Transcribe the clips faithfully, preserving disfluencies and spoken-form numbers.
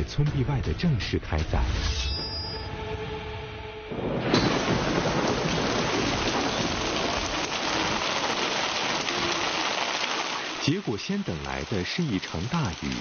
村壁外的正式开赛。结果先等来的是一场大雨。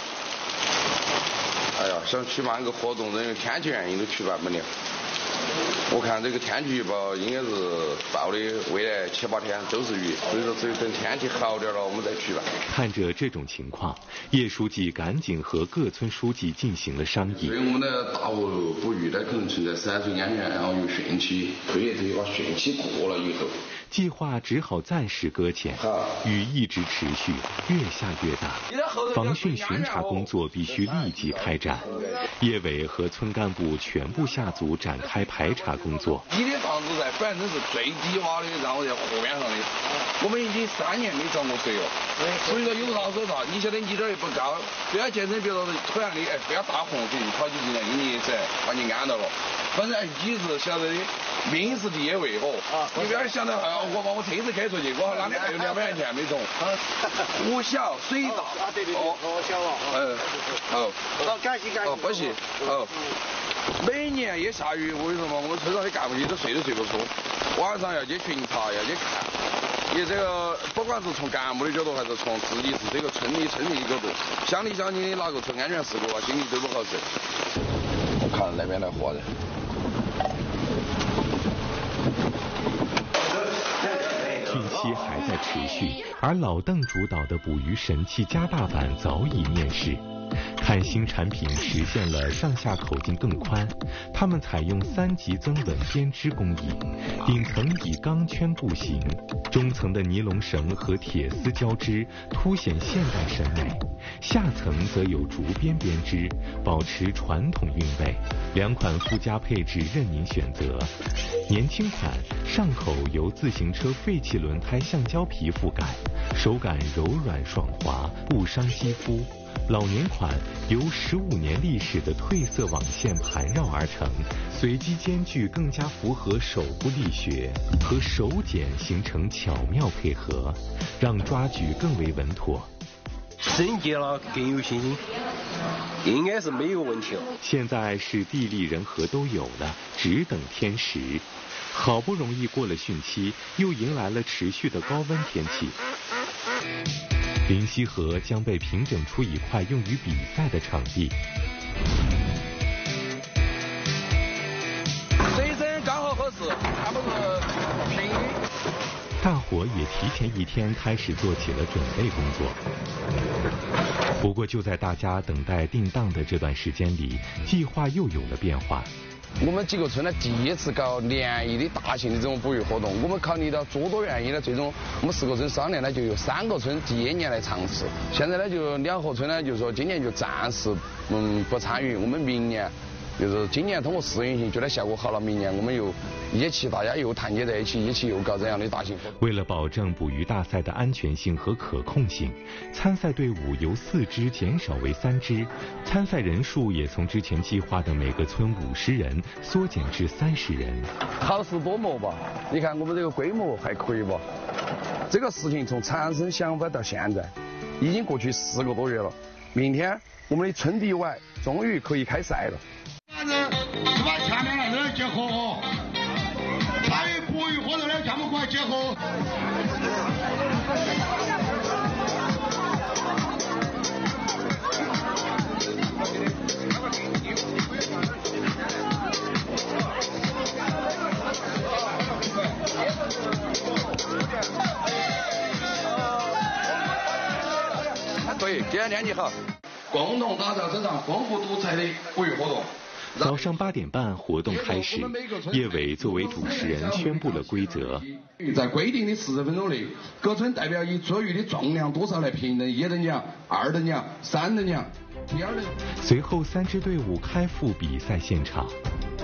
哎呀，想举办个活动，因为天气原因都举办不了。我看这个天气预报应该是报的未来七八天都是雨，所以说只有等天气好点了我们再举办。 看着这种情况，叶书记赶紧和各村书记进行了商议。 所以我们的大雾捕鱼呢，可能存在闪水安全，然后有汛期，所以这把汛期过了以后， 计划只好暂时搁浅。雨一直持续，越下越大，防汛巡查工作必须立即开展。叶委和村干部全部下组展开排查工作。 你的房子在本身是最低洼的，然后在河边上的，我们已经三年没涨过水了。所以说有啥说啥，你晓得你这儿也不高，不要见成别人突然的哎，不要大洪水，跑起人来给你噻，把你安到了。反正你是晓得的，命是第一位哦。啊，你不要想着哎，我把我车子开出去，我哪里还有两百块钱没中。我小水大。啊对对对，我小了。嗯，好。好，感谢感谢。哦，不行。好。每年一下雨，为什么我们村上的干部都睡都睡不着，晚上要去巡查，要去看。也这个不管是从干部的角度，还是从自己是这个村里村民的角度，乡里乡亲的哪个出安全事故啊，心里都不好受。我看那边来活人。 汛期还在持续，而老邓主导的捕鱼神器加大版早已面世。看新产品实现了上下口径更宽，他们采用三级增稳编织工艺，顶层以钢圈固形，中层的尼龙绳和铁丝交织，凸显现代审美，下层则有竹编编织，保持传统韵味。两款附加配置任您选择，年轻款上口由自行车废弃轮胎橡胶皮覆盖，手感柔软爽滑，不伤肌肤。老年款由十五年历史的褪色网线盘绕而成，随机间距更加符合手部力学，和手剪形成巧妙配合，让抓举更为稳妥。 升级了更有信心，应该是没有问题了。 现在是地利人和都有了，只等天时。好不容易过了汛期，又迎来了持续的高温天气。临溪河将被平整出一块用于比赛的场地。 这一阵刚好合适，还不是平均。 大伙也提前一天开始做起了准备工作。不过就在大家等待定档的这段时间里，计划又有了变化。 我们几个村呢第一次搞联谊的大型的这种捕鱼活动，我们考虑到诸多原因呢，最终我们四个村商量呢，就有三个村第一年来尝试。现在呢，就两河村呢，就说今年就暂时嗯不参与，我们明年就是今年通过试运行觉得效果好了，明年我们又一起大家又团结在一起，一起又搞这样的大型活动。 为了保证捕鱼大赛的安全性和可控性，参赛队伍由四支减少为三支，参赛人数也从之前计划的每个村五十人缩减至三十人。 好事多磨吧，你看我们这个规模还可以吧？这个事情从产生想法到现在，已经过去四个多月了。明天我们的村地外终于可以开赛了。 是把前面那人结合哦，参与捕鱼活动的这么快结合。 可以，今天天气好，共同打造这场丰富多彩的捕鱼活动。 早上八点半，活动开始。叶伟作为主持人宣布了规则： 在规定的四十分钟内，各村代表以捉鱼的重量多少来评等一等奖、二等奖、三等奖。第二等。 随后，三支队伍开赴比赛现场。